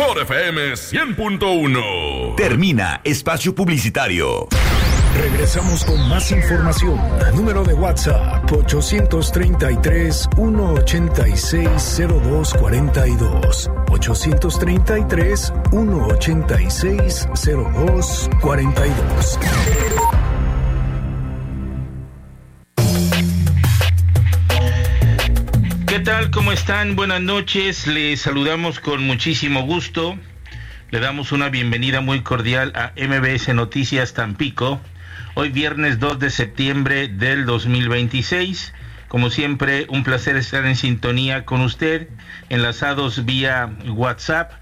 mejor FM 100.1. Termina espacio publicitario. Regresamos con más información. Número de WhatsApp 833-186-0242. 833-186-0242. ¿Qué tal? ¿Cómo están? Buenas noches. Les saludamos con muchísimo gusto. Le damos una bienvenida muy cordial a MBS Noticias Tampico. Hoy viernes 2 de septiembre del 2026. Como siempre, un placer estar en sintonía con usted, enlazados vía WhatsApp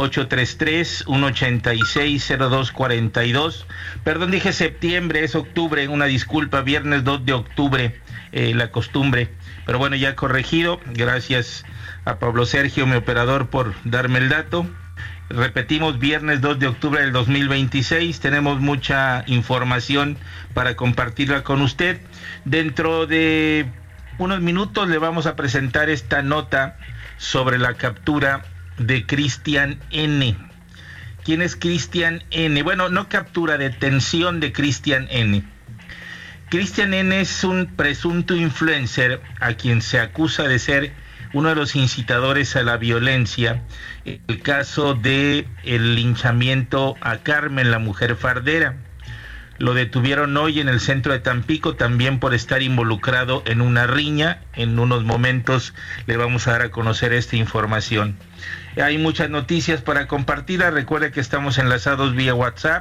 833-186-0242. Perdón, dije septiembre, es octubre, una disculpa, viernes 2 de octubre, la costumbre. Pero bueno, ya corregido, gracias a Pablo Sergio, mi operador, por darme el dato. Repetimos, viernes 2 de octubre del 2026, tenemos mucha información para compartirla con usted. Dentro de unos minutos le vamos a presentar esta nota sobre la captura de Cristian N. ¿Quién es Cristian N? Bueno, no captura, detención de Cristian N. Cristian N es un presunto influencer a quien se acusa de ser uno de los incitadores a la violencia. El caso de el linchamiento a Carmen, la mujer fardera. Lo detuvieron hoy en el centro de Tampico, también por estar involucrado en una riña. En unos momentos le vamos a dar a conocer esta información. Hay muchas noticias para compartirla. Recuerde que estamos enlazados vía WhatsApp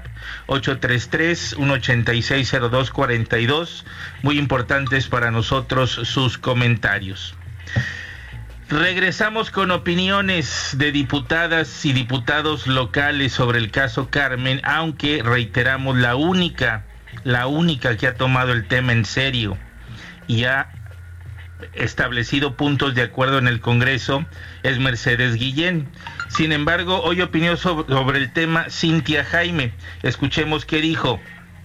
833-186-0242. Muy importantes para nosotros sus comentarios. Regresamos con opiniones de diputadas y diputados locales sobre el caso Carmen, aunque reiteramos, la única que ha tomado el tema en serio y ha establecido puntos de acuerdo en el Congreso es Mercedes Guillén. Sin embargo, hoy opinó sobre el tema Cintia Jaime. Escuchemos qué dijo.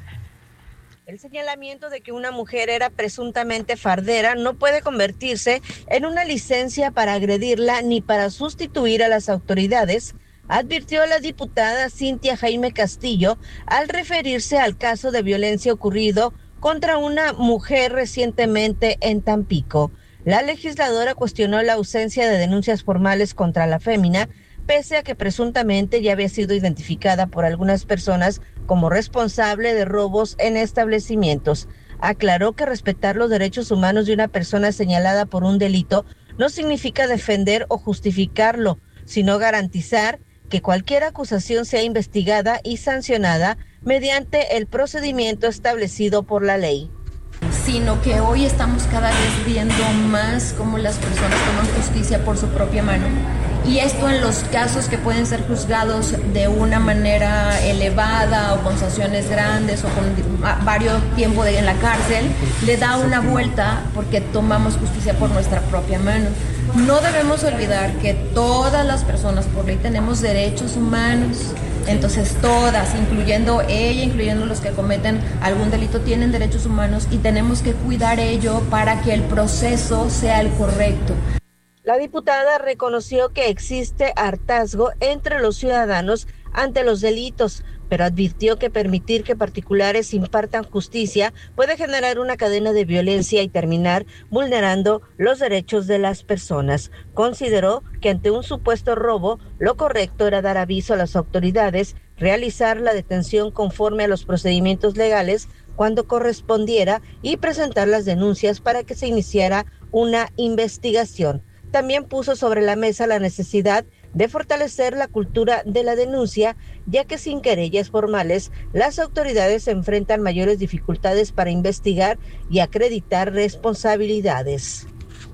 El señalamiento de que una mujer era presuntamente fardera no puede convertirse en una licencia para agredirla ni para sustituir a las autoridades, advirtió la diputada Cintia Jaime Castillo al referirse al caso de violencia ocurrido contra una mujer recientemente en Tampico. La legisladora cuestionó la ausencia de denuncias formales contra la fémina, pese a que presuntamente ya había sido identificada por algunas personas como responsable de robos en establecimientos. Aclaró que respetar los derechos humanos de una persona señalada por un delito no significa defender o justificarlo, sino garantizar que cualquier acusación sea investigada y sancionada mediante el procedimiento establecido por la ley. Sino que hoy estamos cada vez viendo más cómo las personas toman justicia por su propia mano. Y esto en los casos que pueden ser juzgados de una manera elevada o con sanciones grandes o con varios tiempos en la cárcel, le da una vuelta porque tomamos justicia por nuestra propia mano. No debemos olvidar que todas las personas por ley tenemos derechos humanos. Entonces todas, incluyendo ella, incluyendo los que cometen algún delito, tienen derechos humanos y tenemos que cuidar ello para que el proceso sea el correcto. La diputada reconoció que existe hartazgo entre los ciudadanos ante los delitos, pero advirtió que permitir que particulares impartan justicia puede generar una cadena de violencia y terminar vulnerando los derechos de las personas. Consideró que ante un supuesto robo, lo correcto era dar aviso a las autoridades, realizar la detención conforme a los procedimientos legales cuando correspondiera y presentar las denuncias para que se iniciara una investigación. También puso sobre la mesa la necesidad de fortalecer la cultura de la denuncia, ya que sin querellas formales, las autoridades enfrentan mayores dificultades para investigar y acreditar responsabilidades.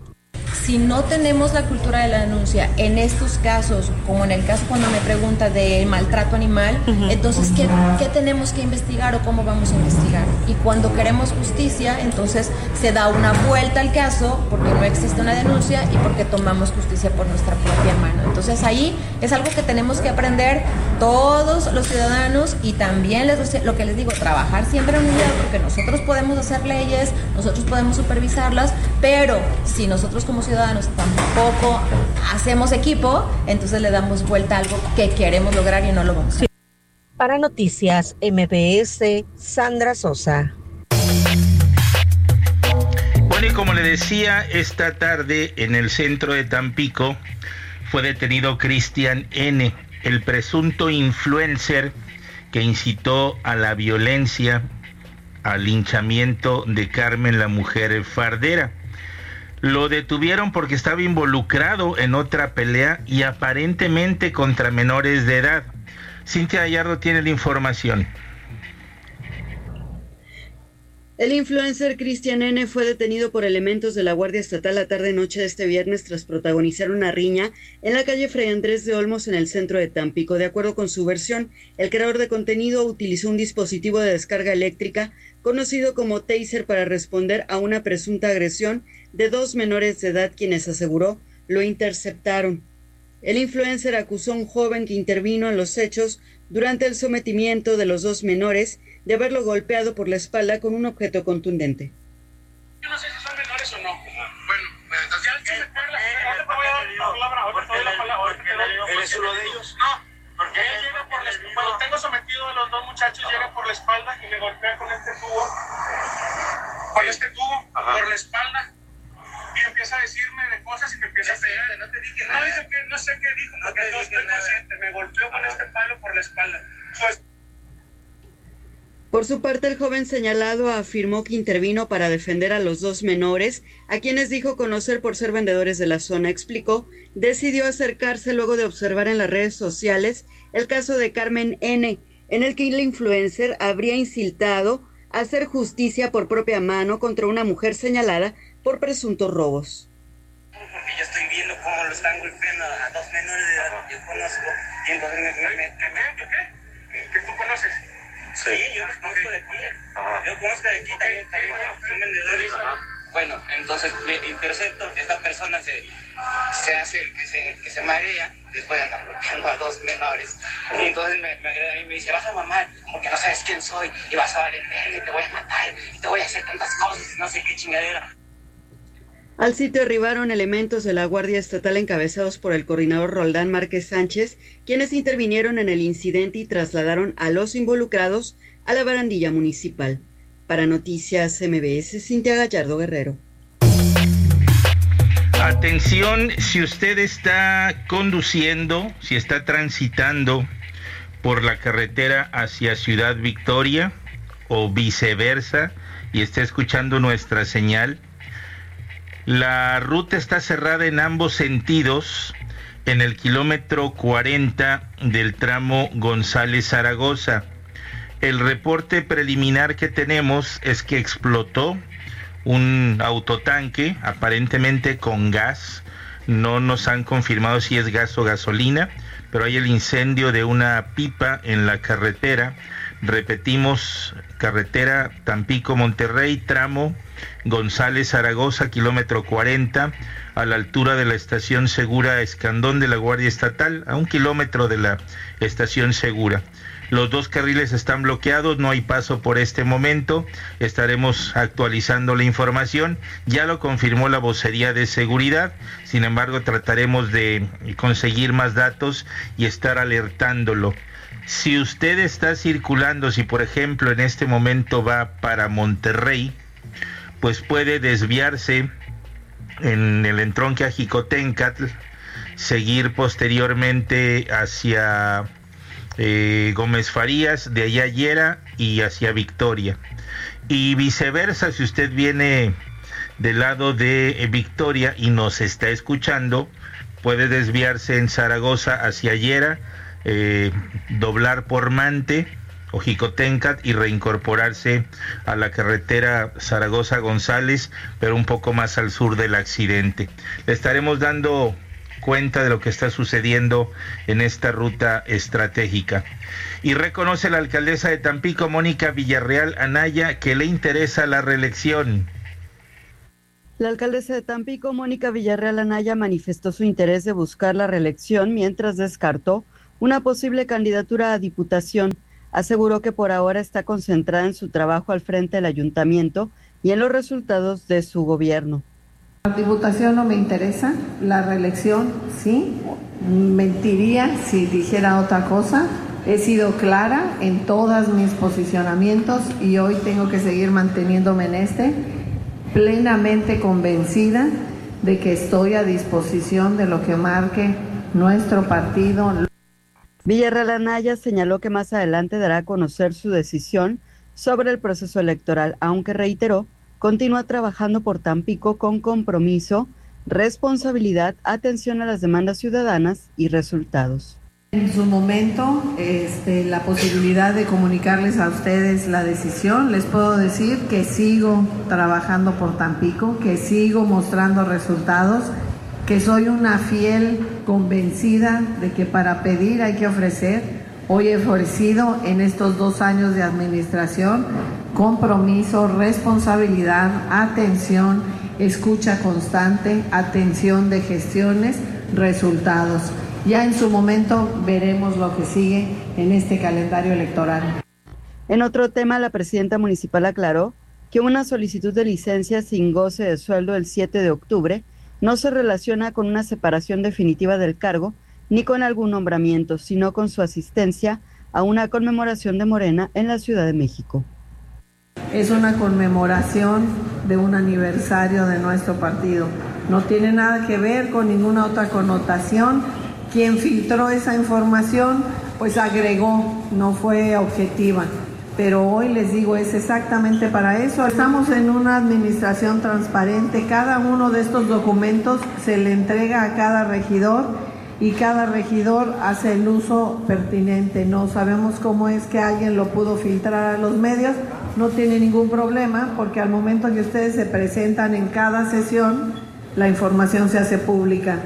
Si no tenemos la cultura de la denuncia en estos casos, como en el caso cuando me pregunta de maltrato animal, entonces ¿qué tenemos que investigar o cómo vamos a investigar? Y cuando queremos justicia, entonces se da una vuelta al caso porque no existe una denuncia y porque tomamos justicia por nuestra propia mano. Entonces ahí es algo que tenemos que aprender todos los ciudadanos y también lo que les digo, trabajar siempre en unidad porque nosotros podemos hacer leyes, nosotros podemos supervisarlas, Pero si nosotros como ciudadanos tampoco hacemos equipo, entonces le damos vuelta a algo que queremos lograr y no lo vamos a hacer. Para Noticias MBS, Sandra Sosa. Bueno, y como le decía, esta tarde en el centro de Tampico fue detenido Cristian N., el presunto influencer que incitó a la violencia, al linchamiento de Carmen, la mujer fardera. Lo detuvieron porque estaba involucrado en otra pelea y aparentemente contra menores de edad. Cintia Gallardo tiene la información. El influencer Cristian N. fue detenido por elementos de la Guardia Estatal la tarde-noche de este viernes tras protagonizar una riña en la calle Fray Andrés de Olmos en el centro de Tampico. De acuerdo con su versión, el creador de contenido utilizó un dispositivo de descarga eléctrica conocido como taser para responder a una presunta agresión de 2 menores de edad, quienes aseguró lo interceptaron. El influencer acusó a un joven que intervino en los hechos durante el sometimiento de los 2 menores de haberlo golpeado por la espalda con un objeto contundente. Yo no sé si son menores o no. Bueno, ya te voy a dar la palabra, ahorita te doy la palabra. ¿Eres uno de ellos? No, porque él llega por la espalda. Cuando tengo sometido a los 2 muchachos, llega por la espalda y le golpea con este tubo. Con este tubo, por la espalda. Y empieza a decirme de cosas y me empieza a pegar. No te dije nada. No sé qué dijo, porque no estoy consciente. Me golpeó con este palo por la espalda. Por su parte, el joven señalado afirmó que intervino para defender a los 2 menores, a quienes dijo conocer por ser vendedores de la zona. Explicó, decidió acercarse luego de observar en las redes sociales el caso de Carmen N., en el que el influencer habría incitado a hacer justicia por propia mano contra una mujer señalada por presuntos robos. Porque yo estoy viendo cómo lo están golpeando a 2 menores de edad, yo conozco, y entonces ¿Qué tú conoces? Sí, yo los conozco de aquí. Yo conozco de aquí también son vendedores. Bueno, entonces le intercepto, esta persona se hace que se marea, después anda golpeando a 2 menores. Y entonces me agreda a mí y me dice, vas a mamar porque no sabes quién soy, y vas a valer y te voy a matar, y te voy a hacer tantas cosas, no sé qué chingadera. Al sitio arribaron elementos de la Guardia Estatal encabezados por el coordinador Roldán Márquez Sánchez, quienes intervinieron en el incidente y trasladaron a los involucrados a la barandilla municipal. Para Noticias MBS, Cintia Gallardo Guerrero. Atención, si usted está conduciendo, si está transitando por la carretera hacia Ciudad Victoria o viceversa y está escuchando nuestra señal, la ruta está cerrada en ambos sentidos en el kilómetro 40 del tramo González-Zaragoza. El reporte preliminar que tenemos es que explotó un autotanque, aparentemente con gas. No nos han confirmado si es gas o gasolina, pero hay el incendio de una pipa en la carretera. Repetimos, carretera Tampico-Monterrey, tramo González-Zaragoza, kilómetro 40, a la altura de la estación Segura Escandón de la Guardia Estatal, a 1 kilómetro de la estación Segura. Los 2 carriles están bloqueados, no hay paso por este momento. Estaremos actualizando la información. Ya lo confirmó la vocería de seguridad. Sin embargo, trataremos de conseguir más datos y estar alertándolo. Si usted está circulando, si por ejemplo en este momento va para Monterrey, pues puede desviarse en el entronque a Jicotencatl, seguir posteriormente hacia Gómez Farías, de allá a Llera y hacia Victoria. Y viceversa, si usted viene del lado de Victoria y nos está escuchando, puede desviarse en Zaragoza hacia Llera, doblar por Mante o Jicotencat y reincorporarse a la carretera Zaragoza-González, pero un poco más al sur del accidente. Le estaremos dando cuenta de lo que está sucediendo en esta ruta estratégica. Y reconoce la alcaldesa de Tampico, Mónica Villarreal Anaya, que le interesa la reelección. La alcaldesa de Tampico, Mónica Villarreal Anaya, manifestó su interés de buscar la reelección mientras descartó una posible candidatura a diputación. Aseguró que por ahora está concentrada en su trabajo al frente del ayuntamiento y en los resultados de su gobierno. La diputación no me interesa, la reelección sí, mentiría si dijera otra cosa. He sido clara en todos mis posicionamientos y hoy tengo que seguir manteniéndome en plenamente convencida de que estoy a disposición de lo que marque nuestro partido. Villarreal Anaya señaló que más adelante dará a conocer su decisión sobre el proceso electoral, aunque reiteró, continúa trabajando por Tampico con compromiso, responsabilidad, atención a las demandas ciudadanas y resultados. En su momento, la posibilidad de comunicarles a ustedes la decisión, les puedo decir que sigo trabajando por Tampico, que sigo mostrando resultados, que soy una fiel convencida de que para pedir hay que ofrecer. Hoy he ofrecido en estos 2 años de administración compromiso, responsabilidad, atención, escucha constante, atención de gestiones, resultados. Ya en su momento veremos lo que sigue en este calendario electoral. En otro tema, la presidenta municipal aclaró que una solicitud de licencia sin goce de sueldo el 7 de octubre no se relaciona con una separación definitiva del cargo ni con algún nombramiento, sino con su asistencia a una conmemoración de Morena en la Ciudad de México. Es una conmemoración de un aniversario de nuestro partido. No tiene nada que ver con ninguna otra connotación. Quien filtró esa información, pues agregó, no fue objetiva. Pero hoy les digo, es exactamente para eso. Estamos en una administración transparente. Cada uno de estos documentos se le entrega a cada regidor y cada regidor hace el uso pertinente. No sabemos cómo es que alguien lo pudo filtrar a los medios. No tiene ningún problema porque al momento que ustedes se presentan en cada sesión, la información se hace pública.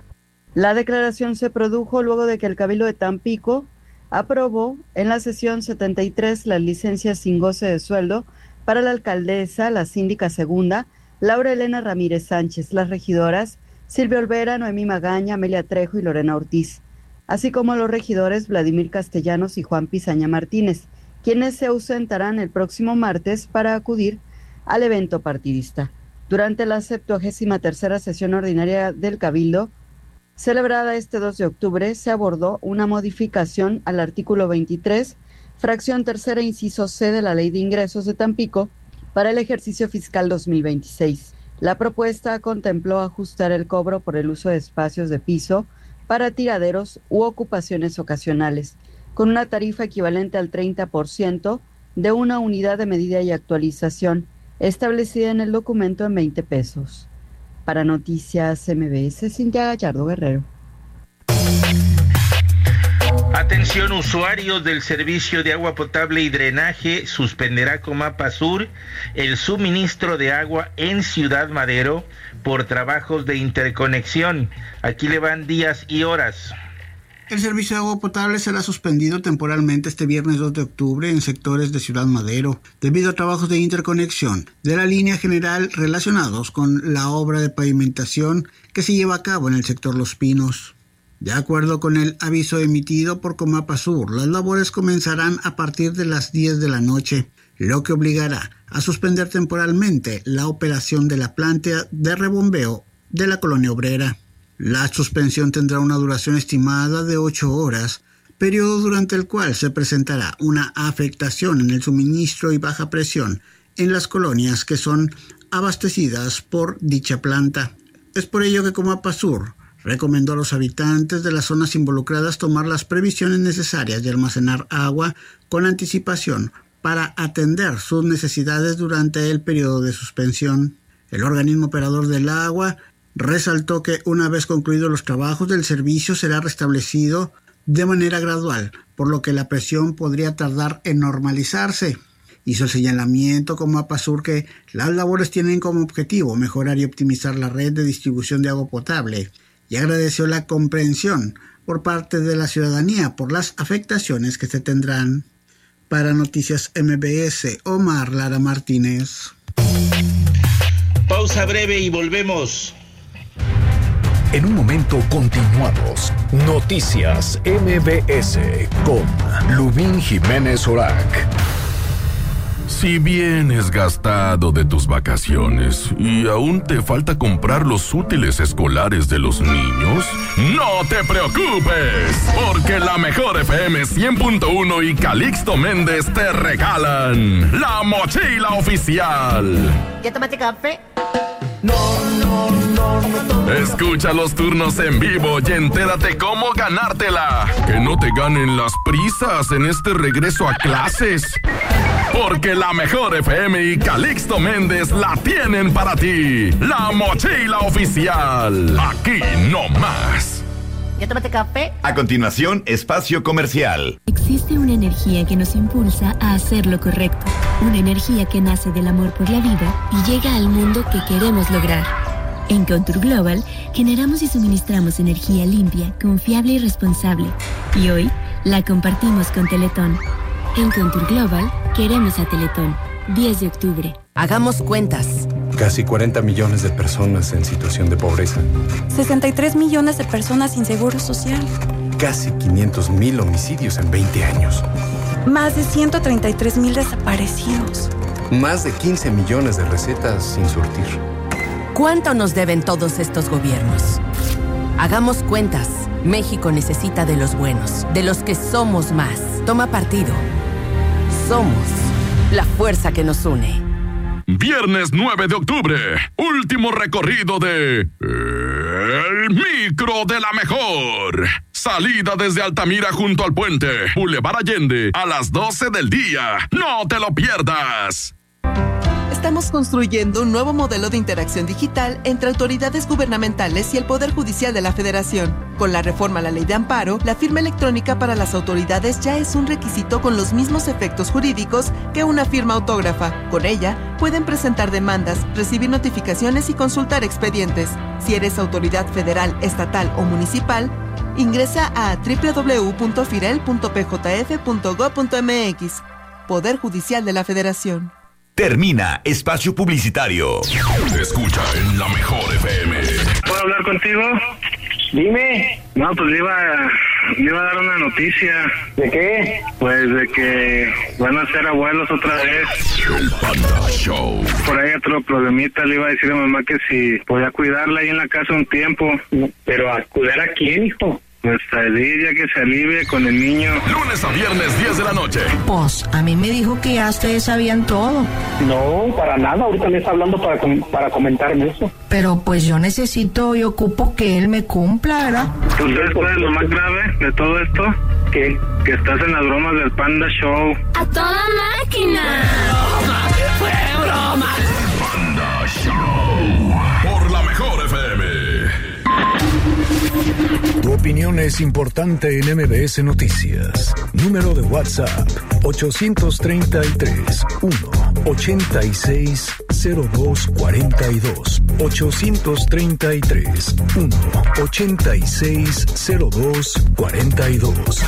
La declaración se produjo luego de que el Cabildo de Tampico aprobó en la sesión 73 las licencias sin goce de sueldo para la alcaldesa, la síndica segunda, Laura Elena Ramírez Sánchez, las regidoras Silvia Olvera, Noemí Magaña, Amelia Trejo y Lorena Ortiz, así como los regidores Vladimir Castellanos y Juan Pizaña Martínez, quienes se ausentarán el próximo martes para acudir al evento partidista. Durante la 73ª sesión ordinaria del Cabildo, celebrada este 2 de octubre, se abordó una modificación al artículo 23, fracción tercera, inciso C de la Ley de Ingresos de Tampico para el ejercicio fiscal 2026. La propuesta contempló ajustar el cobro por el uso de espacios de piso para tiraderos u ocupaciones ocasionales, con una tarifa equivalente al 30% de una unidad de medida y actualización, establecida en el documento en 20 pesos. Para Noticias MBS, Cintia Gallardo Guerrero. Atención, usuarios del servicio de agua potable y drenaje, suspenderá Comapa Sur el suministro de agua en Ciudad Madero por trabajos de interconexión. Aquí le van días y horas. El servicio de agua potable será suspendido temporalmente este viernes 2 de octubre en sectores de Ciudad Madero, debido a trabajos de interconexión de la línea general relacionados con la obra de pavimentación que se lleva a cabo en el sector Los Pinos. De acuerdo con el aviso emitido por Comapa Sur, las labores comenzarán a partir de las 10 de la noche, lo que obligará a suspender temporalmente la operación de la planta de rebombeo de la colonia obrera. La suspensión tendrá una duración estimada de 8 horas, periodo durante el cual se presentará una afectación en el suministro y baja presión en las colonias que son abastecidas por dicha planta. Es por ello que Comapa Sur recomendó a los habitantes de las zonas involucradas tomar las previsiones necesarias de almacenar agua con anticipación para atender sus necesidades durante el periodo de suspensión. El organismo operador del agua resaltó que una vez concluidos los trabajos del servicio será restablecido de manera gradual, por lo que la presión podría tardar en normalizarse. Hizo el señalamiento Comapa Sur que las labores tienen como objetivo mejorar y optimizar la red de distribución de agua potable y agradeció la comprensión por parte de la ciudadanía por las afectaciones que se tendrán. Para Noticias MBS, Omar Lara Martínez. Pausa breve y volvemos. En un momento continuamos. Noticias MBS con Lubín Jiménez Orac. Si vienes gastado de tus vacaciones y aún te falta comprar los útiles escolares de los niños, no te preocupes, porque la Mejor FM 100.1 y Calixto Méndez te regalan la mochila oficial. ¿Ya tomaste café? No. Escucha los turnos en vivo y entérate cómo ganártela. Que no te ganen las prisas en este regreso a clases. Porque la Mejor FM y Calixto Méndez la tienen para ti. La mochila oficial. Aquí no más. ¿Ya tomaste café? A continuación, espacio comercial. Existe una energía que nos impulsa a hacer lo correcto. Una energía que nace del amor por la vida y llega al mundo que queremos lograr. En Contour Global generamos y suministramos energía limpia, confiable y responsable. Y hoy la compartimos con Teletón. En Contour Global queremos a Teletón. 10 de octubre. Hagamos cuentas. Casi 40 millones de personas en situación de pobreza. 63 millones de personas sin seguro social. Casi 500,000 homicidios en 20 años. Más de 133,000 desaparecidos. Más de 15 millones de recetas sin surtir. ¿Cuánto nos deben todos estos gobiernos? Hagamos cuentas. México necesita de los buenos, de los que somos más. Toma partido. Somos la fuerza que nos une. Viernes 9 de octubre, último recorrido de El Micro de la Mejor. Salida desde Altamira junto al puente, Boulevard Allende, a las 12 del día. ¡No te lo pierdas! Estamos construyendo un nuevo modelo de interacción digital entre autoridades gubernamentales y el Poder Judicial de la Federación. Con la reforma a la Ley de Amparo, la firma electrónica para las autoridades ya es un requisito con los mismos efectos jurídicos que una firma autógrafa. Con ella, pueden presentar demandas, recibir notificaciones y consultar expedientes. Si eres autoridad federal, estatal o municipal, ingresa a www.firel.pjf.gov.mx. Poder Judicial de la Federación. Termina espacio publicitario. Escucha en la Mejor FM. ¿Puedo hablar contigo? Dime. No, pues le iba a dar una noticia. ¿De qué? Pues de que van a ser abuelos otra vez. El Panda Show. Por ahí otro problemita, le iba a decir a mamá que si podía cuidarla ahí en la casa un tiempo. ¿Pero a cuidar a quién, hijo? Pues a Lidia, que se alivie con el niño. Lunes a viernes, 10 de la noche. Pues, a mí me dijo que ya ustedes sabían todo. No, para nada. Ahorita me está hablando para comentarme eso. Pero pues yo necesito y ocupo que él me cumpla, ¿verdad? ¿Tú sabes cuál es lo más grave de todo esto? ¿Qué? Que estás en las bromas del Panda Show. ¡A toda máquina! ¡Fue broma! Panda Show. Por la Mejor FM. Tu opinión es importante en MBS Noticias. Número de WhatsApp 833-186-0242. 833-186-0242.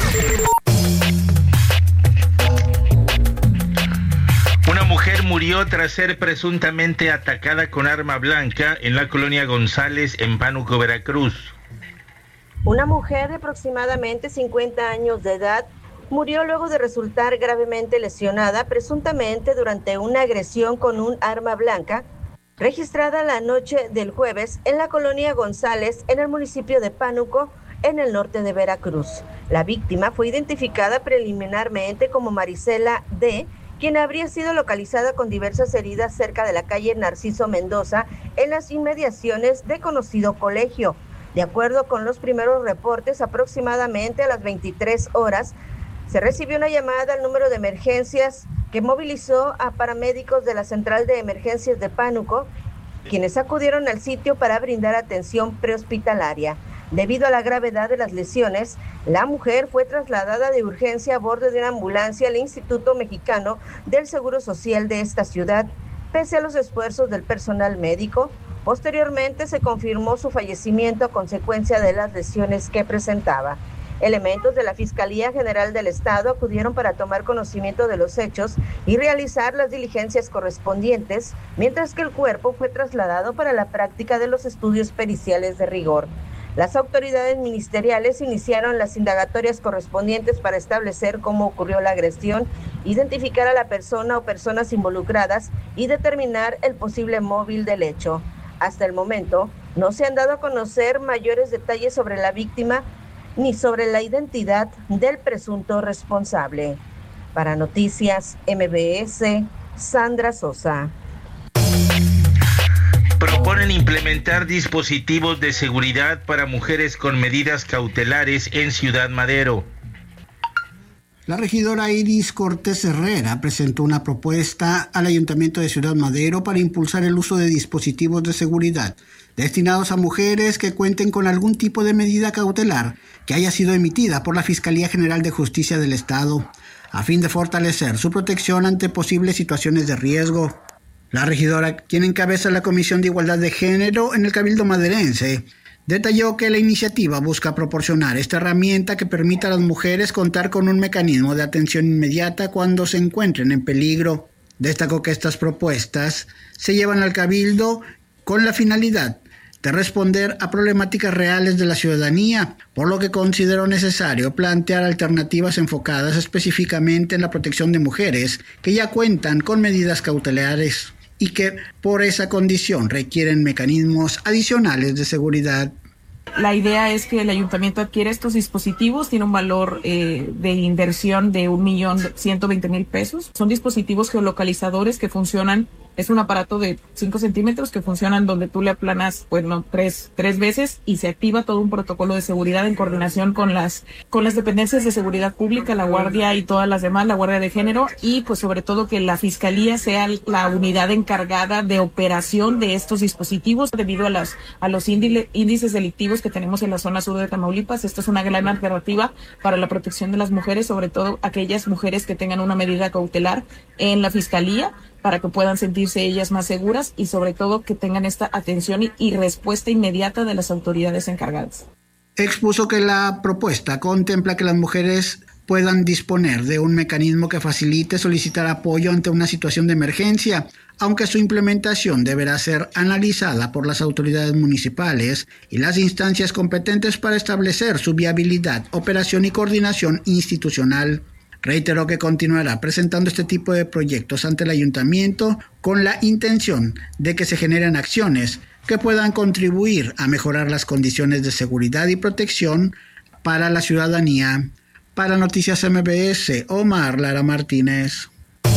Una mujer murió tras ser presuntamente atacada con arma blanca en la colonia González, en Pánuco, Veracruz. Una mujer de aproximadamente 50 años de edad murió luego de resultar gravemente lesionada, presuntamente durante una agresión con un arma blanca, registrada la noche del jueves en la colonia González, en el municipio de Pánuco, en el norte de Veracruz. La víctima fue identificada preliminarmente como Marisela D., quien habría sido localizada con diversas heridas cerca de la calle Narciso Mendoza, en las inmediaciones de conocido colegio. De acuerdo con los primeros reportes, aproximadamente a las 23 horas, se recibió una llamada al número de emergencias que movilizó a paramédicos de la Central de Emergencias de Pánuco, quienes acudieron al sitio para brindar atención prehospitalaria. Debido a la gravedad de las lesiones, la mujer fue trasladada de urgencia a bordo de una ambulancia al Instituto Mexicano del Seguro Social de esta ciudad. Pese a los esfuerzos del personal médico, posteriormente se confirmó su fallecimiento a consecuencia de las lesiones que presentaba. Elementos de la Fiscalía General del Estado acudieron para tomar conocimiento de los hechos y realizar las diligencias correspondientes, mientras que el cuerpo fue trasladado para la práctica de los estudios periciales de rigor. Las autoridades ministeriales iniciaron las indagatorias correspondientes para establecer cómo ocurrió la agresión, identificar a la persona o personas involucradas y determinar el posible móvil del hecho. Hasta el momento, no se han dado a conocer mayores detalles sobre la víctima ni sobre la identidad del presunto responsable. Para Noticias MBS, Sandra Sosa. Proponen implementar dispositivos de seguridad para mujeres con medidas cautelares en Ciudad Madero. La regidora Iris Cortés Herrera presentó una propuesta al Ayuntamiento de Ciudad Madero para impulsar el uso de dispositivos de seguridad destinados a mujeres que cuenten con algún tipo de medida cautelar que haya sido emitida por la Fiscalía General de Justicia del Estado, a fin de fortalecer su protección ante posibles situaciones de riesgo. La regidora, quien encabeza la Comisión de Igualdad de Género en el Cabildo Maderense, detalló que la iniciativa busca proporcionar esta herramienta que permita a las mujeres contar con un mecanismo de atención inmediata cuando se encuentren en peligro. Destacó que estas propuestas se llevan al Cabildo con la finalidad de responder a problemáticas reales de la ciudadanía, por lo que consideró necesario plantear alternativas enfocadas específicamente en la protección de mujeres que ya cuentan con medidas cautelares y que por esa condición requieren mecanismos adicionales de seguridad. La idea es que el ayuntamiento adquiera estos dispositivos, tiene un valor de inversión de 1.120.000 pesos. Son dispositivos geolocalizadores que funcionan. Es un aparato de 5 centímetros que funcionan donde tú le aplanas, tres veces y se activa todo un protocolo de seguridad en coordinación con las dependencias de seguridad pública, la Guardia y todas las demás, la Guardia de Género, y pues sobre todo que la Fiscalía sea la unidad encargada de operación de estos dispositivos debido a los índices delictivos que tenemos en la zona sur de Tamaulipas. Esta es una gran alternativa para la protección de las mujeres, sobre todo aquellas mujeres que tengan una medida cautelar en la Fiscalía, para que puedan sentirse ellas más seguras y sobre todo que tengan esta atención y respuesta inmediata de las autoridades encargadas. Expuso que la propuesta contempla que las mujeres puedan disponer de un mecanismo que facilite solicitar apoyo ante una situación de emergencia, aunque su implementación deberá ser analizada por las autoridades municipales y las instancias competentes para establecer su viabilidad, operación y coordinación institucional. Reiteró que continuará presentando este tipo de proyectos ante el ayuntamiento con la intención de que se generen acciones que puedan contribuir a mejorar las condiciones de seguridad y protección para la ciudadanía. Para Noticias MBS, Omar Lara Martínez.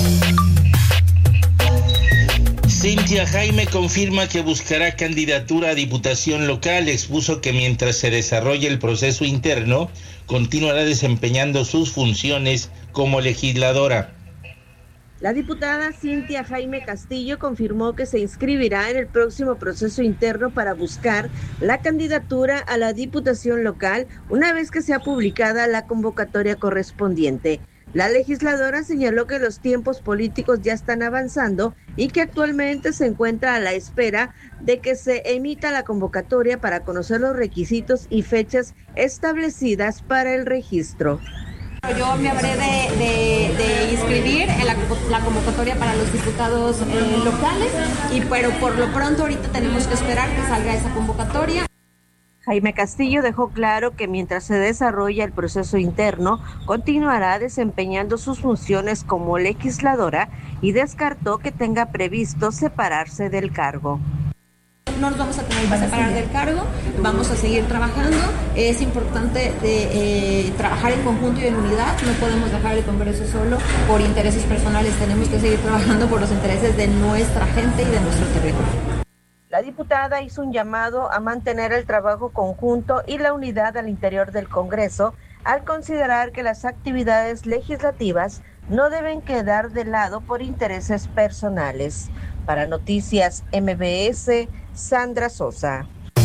Cintia Jaime confirma que buscará candidatura a diputación local. Expuso que mientras se desarrolle el proceso interno, continuará desempeñando sus funciones como legisladora. La diputada Cintia Jaime Castillo confirmó que se inscribirá en el próximo proceso interno para buscar la candidatura a la diputación local una vez que sea publicada la convocatoria correspondiente. La legisladora señaló que los tiempos políticos ya están avanzando y que actualmente se encuentra a la espera de que se emita la convocatoria para conocer los requisitos y fechas establecidas para el registro. Yo me habré de inscribir en la convocatoria para los diputados locales, pero por lo pronto ahorita tenemos que esperar que salga esa convocatoria. Jaime Castillo dejó claro que mientras se desarrolla el proceso interno, continuará desempeñando sus funciones como legisladora y descartó que tenga previsto separarse del cargo. No nos vamos a tener que separar del cargo, vamos a seguir trabajando. Es importante trabajar en conjunto y en unidad, no podemos dejar el Congreso solo por intereses personales, tenemos que seguir trabajando por los intereses de nuestra gente y de nuestro territorio. La diputada hizo un llamado a mantener el trabajo conjunto y la unidad al interior del Congreso, al considerar que las actividades legislativas no deben quedar de lado por intereses personales. Para Noticias MBS, Sandra Sosa.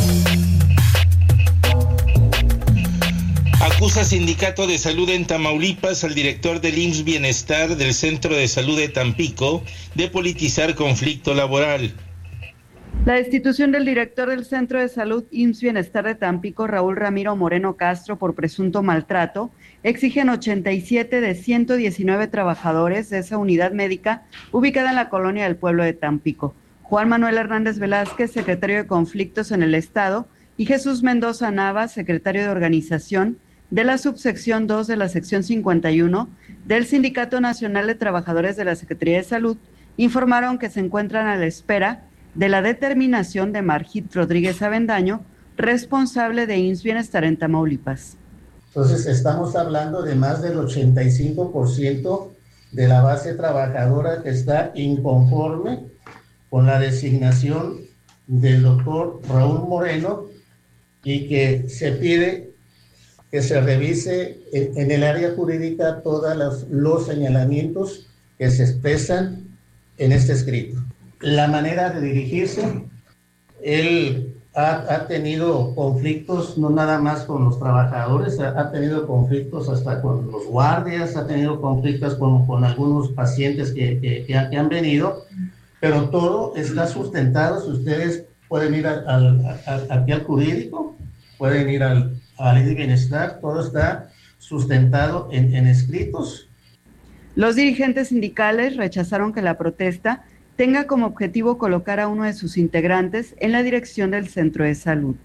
Acusa Sindicato de Salud en Tamaulipas al director del IMSS Bienestar del Centro de Salud de Tampico de politizar conflicto laboral. La destitución del director del Centro de Salud IMSS Bienestar de Tampico, Raúl Ramiro Moreno Castro, por presunto maltrato, exigen 87 de 119 trabajadores de esa unidad médica ubicada en la colonia del pueblo de Tampico. Juan Manuel Hernández Velázquez, secretario de Conflictos en el Estado, y Jesús Mendoza Nava, secretario de organización de la subsección 2 de la sección 51 del Sindicato Nacional de Trabajadores de la Secretaría de Salud, informaron que se encuentran a la espera de la determinación de Margit Rodríguez Avendaño, responsable de IMSS Bienestar en Tamaulipas. Entonces estamos hablando de más del 85% de la base trabajadora que está inconforme con la designación del doctor Raúl Moreno y que se pide que se revise en el área jurídica todos los señalamientos que se expresan en este escrito. La manera de dirigirse, él ha tenido conflictos no nada más con los trabajadores, ha tenido conflictos hasta con los guardias, ha tenido conflictos con algunos pacientes que han venido, pero todo está sustentado. Si ustedes pueden ir aquí al jurídico, pueden ir a la ley de bienestar, todo está sustentado en escritos. Los dirigentes sindicales rechazaron que la protesta tenga como objetivo colocar a uno de sus integrantes en la dirección del centro de salud.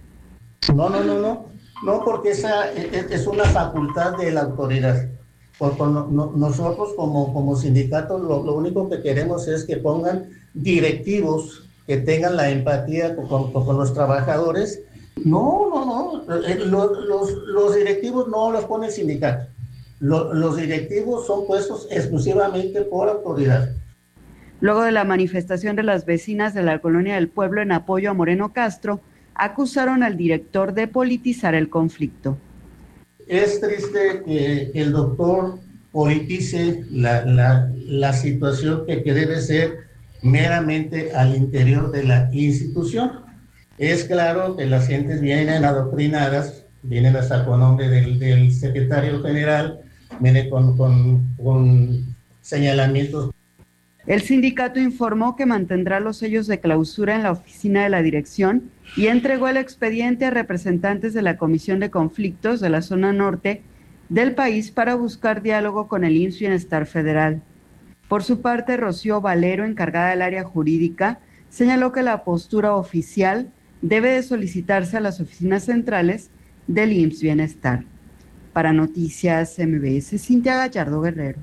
No, porque esa es una facultad de la autoridad. Nosotros como sindicato lo único que queremos es que pongan directivos que tengan la empatía con los trabajadores. No, los directivos no los pone el sindicato. Los directivos son puestos exclusivamente por autoridad. Luego de la manifestación de las vecinas de la Colonia del Pueblo en apoyo a Moreno Castro, acusaron al director de politizar el conflicto. Es triste que el doctor politice la situación que debe ser meramente al interior de la institución. Es claro que las gentes vienen adoctrinadas, vienen hasta con nombre del secretario general, vienen con señalamientos. El sindicato informó que mantendrá los sellos de clausura en la oficina de la dirección y entregó el expediente a representantes de la Comisión de Conflictos de la zona norte del país para buscar diálogo con el IMSS Bienestar Federal. Por su parte, Rocío Valero, encargada del área jurídica, señaló que la postura oficial debe de solicitarse a las oficinas centrales del IMSS Bienestar. Para Noticias MBS, Cintia Gallardo Guerrero.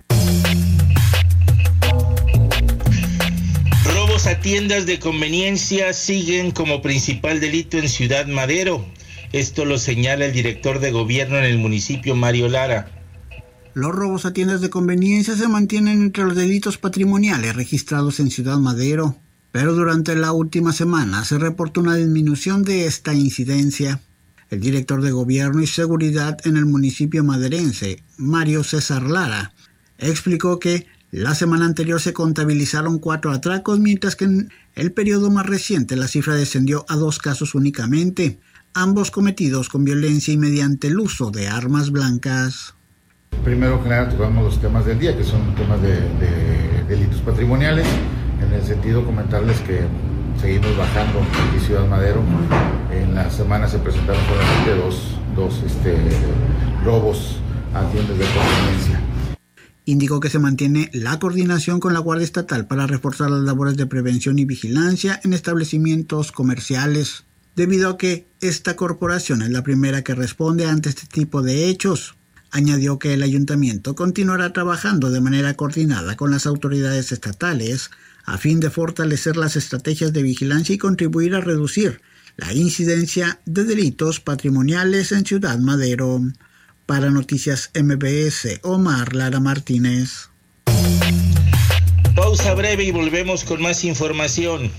Robos a tiendas de conveniencia siguen como principal delito en Ciudad Madero. Esto lo señala el director de gobierno en el municipio, Mario Lara. Los robos a tiendas de conveniencia se mantienen entre los delitos patrimoniales registrados en Ciudad Madero, pero durante la última semana se reportó una disminución de esta incidencia. El director de Gobierno y Seguridad en el municipio maderense, Mario César Lara, explicó que la semana anterior se contabilizaron 4 atracos, mientras que en el periodo más reciente la cifra descendió a 2 casos únicamente, ambos cometidos con violencia y mediante el uso de armas blancas. Primero que nada tocamos los temas del día, que son temas de delitos patrimoniales. En el sentido, comentarles que seguimos bajando aquí Ciudad Madero. En la semana se presentaron solamente dos robos a tiendas de conveniencia. Indicó que se mantiene la coordinación con la Guardia Estatal para reforzar las labores de prevención y vigilancia en establecimientos comerciales, debido a que esta corporación es la primera que responde ante este tipo de hechos. Añadió que el ayuntamiento continuará trabajando de manera coordinada con las autoridades estatales a fin de fortalecer las estrategias de vigilancia y contribuir a reducir la incidencia de delitos patrimoniales en Ciudad Madero. Para Noticias MBS, Omar Lara Martínez. Pausa breve y volvemos con más información.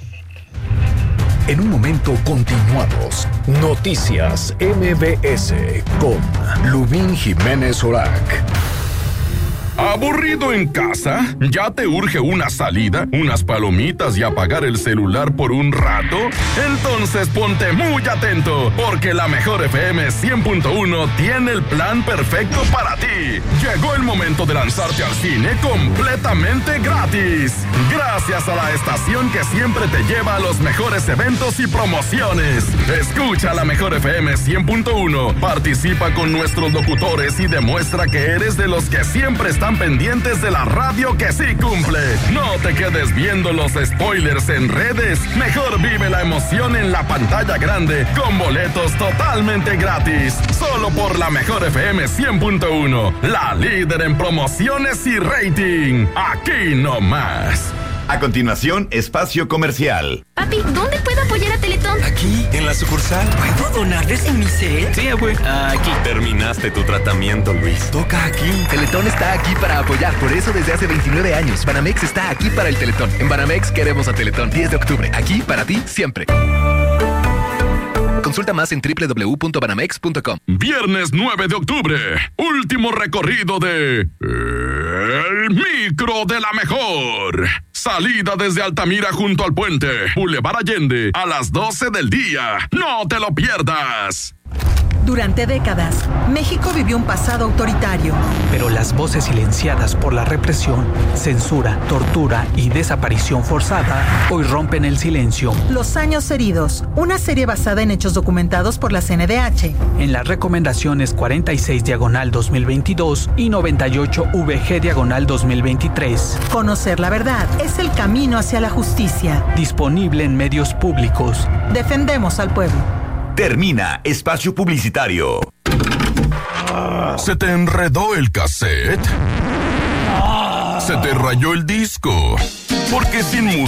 En un momento continuamos. Noticias MBS con Lubín Jiménez Orac. ¿Aburrido en casa? ¿Ya te urge una salida, unas palomitas y apagar el celular por un rato? Entonces ponte muy atento, porque la Mejor FM 100.1 tiene el plan perfecto para ti. Llegó el momento de lanzarte al cine completamente gratis. Gracias a la estación que siempre te lleva a los mejores eventos y promociones. Escucha la Mejor FM 100.1, participa con nuestros locutores y demuestra que eres de los que siempre están están pendientes de la radio que sí cumple. No te quedes viendo los spoilers en redes. Mejor vive la emoción en la pantalla grande con boletos totalmente gratis. Solo por la Mejor FM 100.1, la líder en promociones y rating. Aquí nomás. A continuación, espacio comercial. Papi, ¿dónde puedo apoyar a Teletón? Aquí, en la sucursal. ¿Puedo donarles en mi set? Sí, abue. Aquí. Terminaste tu tratamiento, Luis. Toca aquí. Teletón está aquí para apoyar. Por eso desde hace 29 años, Banamex está aquí para el Teletón. En Banamex queremos a Teletón. 10 de octubre. Aquí para ti, siempre. Consulta más en www.banamex.com. Viernes 9 de octubre. Último recorrido de... El Micro de la Mejor. Salida desde Altamira junto al puente. Boulevard Allende a las 12 del día. ¡No te lo pierdas! Durante décadas, México vivió un pasado autoritario. Pero las voces silenciadas por la represión, censura, tortura y desaparición forzada hoy rompen el silencio. Los años heridos, una serie basada en hechos documentados por la CNDH. En las recomendaciones 46/2022 y 98VG/2023. Conocer la verdad es el camino hacia la justicia. Disponible en medios públicos. Defendemos al pueblo. Termina espacio publicitario. ¿Se te enredó el cassette? ¿Se te rayó el disco? Porque sin música